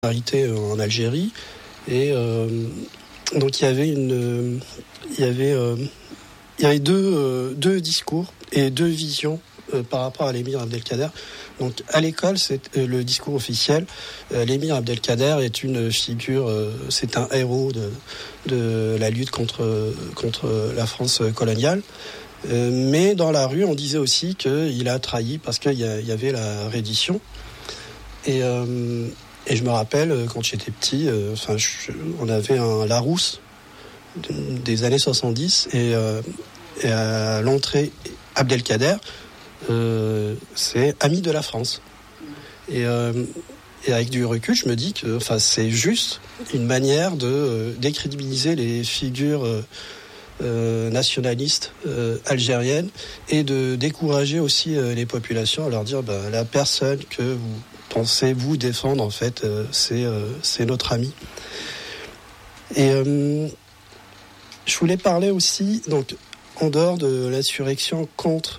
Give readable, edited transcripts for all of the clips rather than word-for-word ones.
en Algérie. Et donc il y avait deux discours et deux visions par rapport à l'émir Abdelkader. Donc à l'école, c'est le discours officiel. L'émir Abdelkader est une figure, c'est un héros de la lutte contre la France coloniale. Mais dans la rue, on disait aussi qu'il a trahi parce qu'il y avait la reddition. Et je me rappelle, quand j'étais petit, on avait un Larousse des années 70 et à l'entrée, Abdelkader, c'est ami de la France. Et avec du recul, je me dis que c'est juste une manière de décrédibiliser les figures nationalistes algériennes et de décourager aussi les populations à leur dire la personne que vous pensez vous défendre, en fait, c'est notre ami. Et je voulais parler aussi, donc, en dehors de l'insurrection contre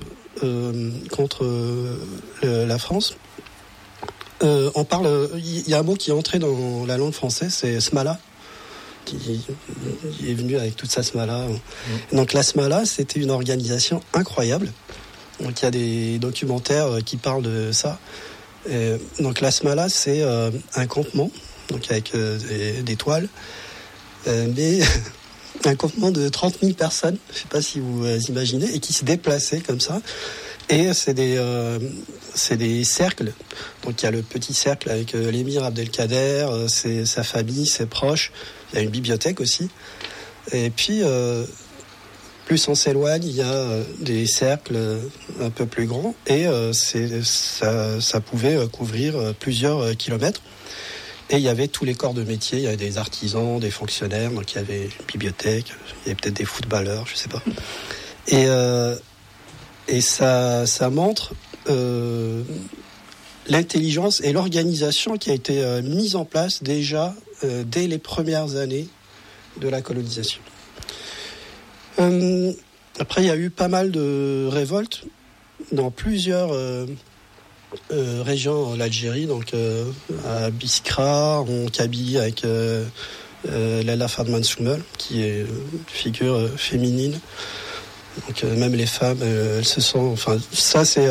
la France, on parle. Il y a un mot qui est entré dans la langue française, c'est Smala, qui est venu avec toute sa Smala. Donc la Smala, c'était une organisation incroyable. Donc il y a des documentaires qui parlent de ça. Donc la Smala, c'est un campement, donc avec des toiles, mais un campement de 30 000 personnes, je ne sais pas si vous imaginez, et qui se déplaçaient comme ça. Et c'est des cercles. Donc il y a le petit cercle avec l'émir Abdelkader, sa famille, ses proches. Il y a une bibliothèque aussi. Et puis, plus on s'éloigne, il y a des cercles un peu plus grands. Et ça pouvait couvrir plusieurs kilomètres. Et il y avait tous les corps de métier. Il y avait des artisans, des fonctionnaires. Donc il y avait une bibliothèque. Il y avait peut-être des footballeurs, je ne sais pas. Et ça montre l'intelligence et l'organisation qui a été mise en place déjà dès les premières années de la colonisation. Après, il y a eu pas mal de révoltes dans plusieurs régions d'Algérie, donc à Biskra, en Kabylie, avec Lalla Fadman Soumel, qui est une figure féminine. Donc même les femmes, elles se sont. Enfin, ça c'est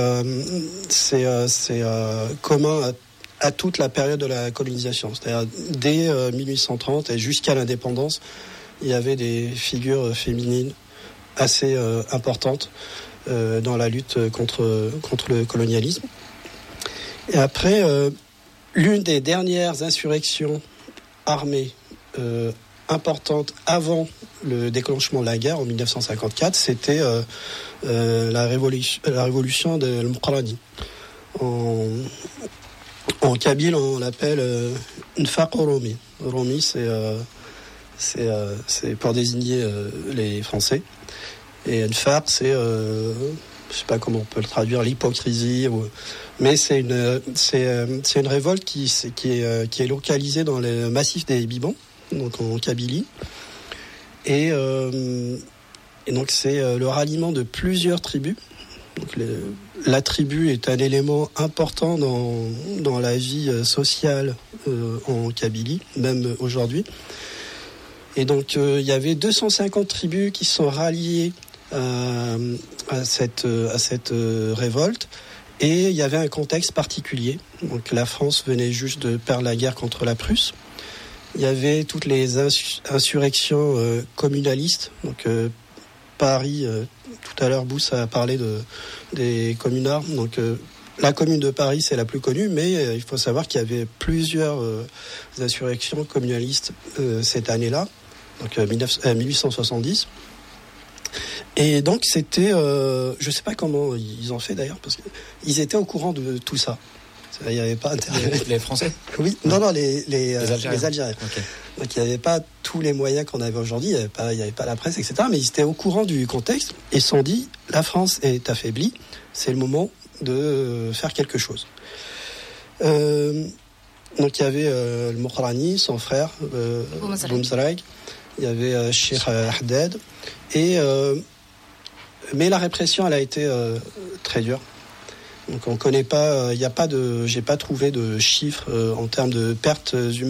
commun à toute la période de la colonisation. C'est-à-dire dès 1830 et jusqu'à l'indépendance, il y avait des figures féminines assez importantes dans la lutte contre le colonialisme. Et après, l'une des dernières insurrections armées importante avant le déclenchement de la guerre en 1954, c'était la révolution de l'Muqarrani. En kabyle, on l'appelle Nfaq Romi. Romi, c'est pour désigner les Français. Et Nfaq, c'est, je sais pas comment on peut le traduire, l'hypocrisie. Mais c'est une révolte qui est localisée dans le massif des Bibans, donc en Kabylie, et donc c'est le ralliement de plusieurs tribus. Donc la tribu est un élément important dans la vie sociale en Kabylie, même aujourd'hui. Et donc il y avait 250 tribus qui sont ralliées à cette révolte. Et il y avait un contexte particulier. Donc la France venait juste de perdre la guerre contre la Prusse. Il y avait toutes les insurrections communalistes. Donc Paris, tout à l'heure Bouss a parlé des communards. Donc la commune de Paris, c'est la plus connue, mais il faut savoir qu'il y avait plusieurs insurrections communalistes cette année-là, donc 1870. Et donc c'était, je ne sais pas comment ils ont fait d'ailleurs, parce qu'ils étaient au courant de tout ça. Il n'y avait pas Internet. Les Français ? Oui, non, les Algériens. Okay. Donc il n'y avait pas tous les moyens qu'on avait aujourd'hui, il n'y avait pas la presse, etc. Mais ils étaient au courant du contexte et se sont dit, la France est affaiblie, c'est le moment de faire quelque chose. Donc il y avait le Muqarrani, son frère, Boumzraïg, il y avait Cheikh Haddad, mais la répression, elle a été très dure. Donc on connaît pas, j'ai pas trouvé de chiffres en termes de pertes humaines